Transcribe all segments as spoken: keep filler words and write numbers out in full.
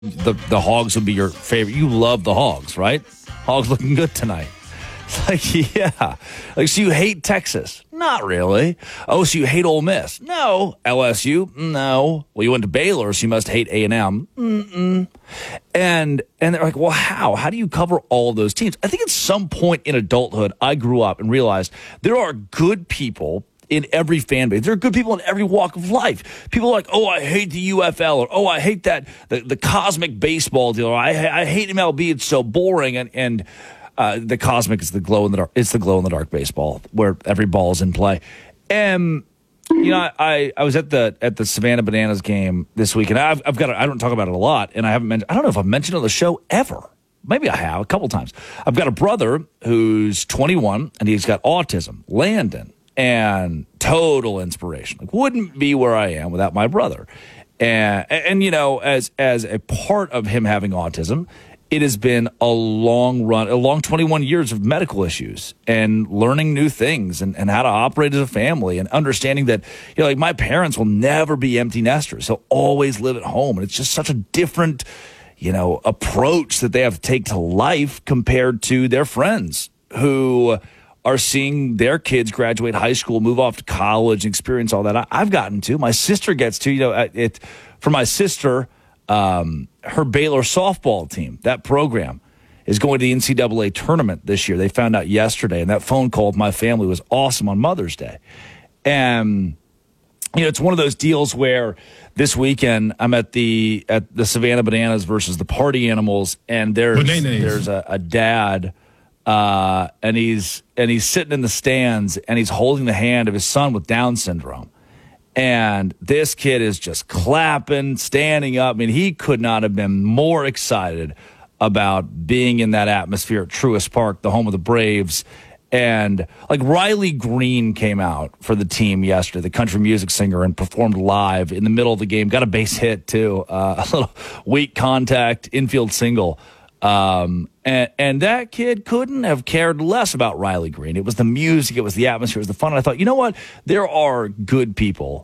the the Hogs would be your favorite. You love the Hogs, right? Hogs looking good tonight. It's like, yeah. Like, so you hate Texas? Not really. Oh, so you hate Ole Miss? No. L S U? No. Well, you went to Baylor, so you must hate A and M. Mm-mm. And, and they're like, well, how? How do you cover all of those teams? I think at some point in adulthood, I grew up and realized there are good people in every fan base. There are good people in every walk of life. People are like, oh, I hate the U F L, or oh, I hate that the, the cosmic baseball deal, or I I hate M L B. It's so boring. And and uh, the cosmic is the glow in the dark. It's the glow in the dark baseball where every ball is in play. And you know, I, I was at the at the Savannah Bananas game this week, and I've I've got a, I don't talk about it a lot, and I haven't mentioned. I don't know if I've mentioned it on the show ever. Maybe I have a couple times. I've got a brother who's twenty-one, and he's got autism. Landon. And total inspiration. Like, wouldn't be where I am without my brother. And, and, you know, as as a part of him having autism, it has been a long run, a long twenty-one years of medical issues and learning new things and, and how to operate as a family and understanding that, you know, like my parents will never be empty nesters. They'll always live at home. And it's just such a different, you know, approach that they have to take to life compared to their friends who are seeing their kids graduate high school, move off to college, experience all that. I, I've gotten to. My sister gets to. You know, it for my sister, um, her Baylor softball team, that program, is going to the N C double A tournament this year. They found out yesterday, and that phone call with my family was awesome on Mother's Day. And you know, it's one of those deals where this weekend I'm at the at the Savannah Bananas versus the Party Animals, and there's there's a, a dad. Uh, and he's and he's sitting in the stands and he's holding the hand of his son with Down syndrome. And this kid is just clapping, standing up. I mean, he could not have been more excited about being in that atmosphere at Truist Park, the home of the Braves. And like Riley Green came out for the team yesterday, the country music singer, and performed live in the middle of the game. Got a base hit too, uh, a little weak contact infield single. Um, and, and that kid couldn't have cared less about Riley Green. It was the music, it was the atmosphere, it was the fun. And I thought, you know what? There are good people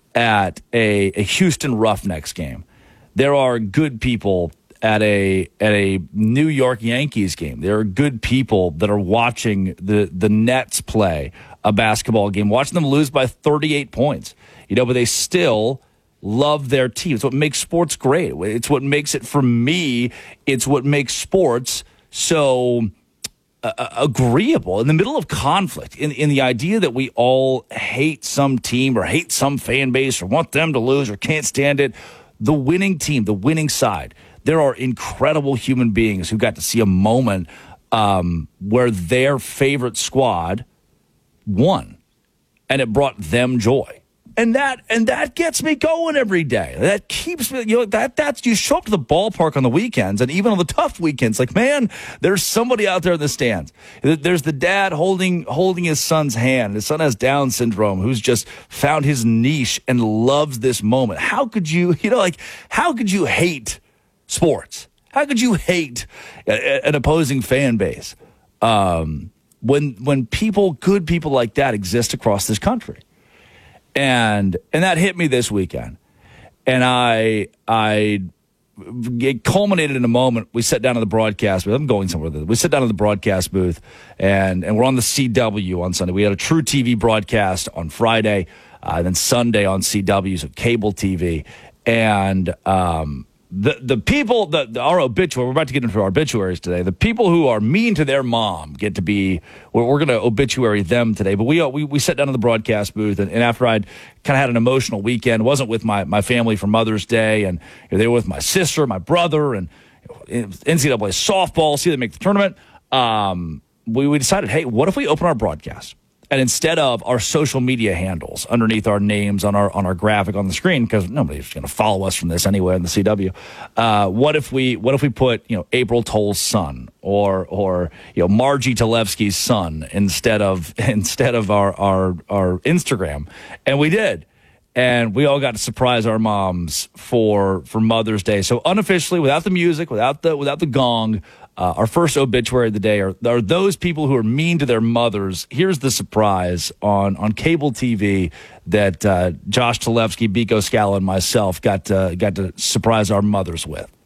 at a, a Houston Roughnecks game. There are good people at a at a New York Yankees game. There are good people that are watching the, the Nets play a basketball game, watching them lose by thirty-eight points. You know, but they still love their team. It's what makes sports great. It's what makes it, for me, it's what makes sports so uh, agreeable. In the middle of conflict, in, in the idea that we all hate some team or hate some fan base or want them to lose or can't stand it, the winning team, the winning side, there are incredible human beings who got to see a moment um, where their favorite squad won, and it brought them joy. And that and that gets me going every day. That keeps me, you know, that that's you show up to the ballpark on the weekends, and even on the tough weekends, like, man, there's somebody out there in the stands. There's the dad holding holding his son's hand. His son has Down syndrome, who's just found his niche and loves this moment. How could you, you know, like, how could you hate sports? How could you hate an opposing fan base um, when when people, good people like that, exist across this country? And and that hit me this weekend, and I I it culminated in a moment. We sat down in the broadcast booth. I'm going somewhere with it. We sat down in the broadcast booth, and and we're on the C W on Sunday. We had a True T V broadcast on Friday, uh, and then Sunday on C W, so cable T V, and um, the the people, the, the our obituary. We're about to get into our obituaries today. The people who are mean to their mom get to be. We're, we're going to obituary them today. But we we we sat down in the broadcast booth, and, and after I'd kind of had an emotional weekend, wasn't with my my family for Mother's Day, and you know, they were with my sister, my brother, and you know, N C double A softball. See them make the tournament. Um, we we decided, hey, what if we open our broadcast? And instead of our social media handles underneath our names on our on our graphic on the screen, because nobody's going to follow us from this anyway in the C W, uh, what if we what if we put, you know, April Toll's son or or you know Margie Talevsky's son instead of instead of our our our Instagram? And we did. And we all got to surprise our moms for for Mother's Day. So unofficially, without the music, without the without the gong, uh, our first obituary of the day are, are those people who are mean to their mothers. Here's the surprise on, on cable T V that uh, Josh Talevsky, Biko Scala, and myself got uh, got to surprise our mothers with.